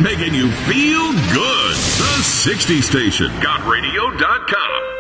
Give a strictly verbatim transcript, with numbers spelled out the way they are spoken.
making you feel good. The sixty Station, got radio dot com.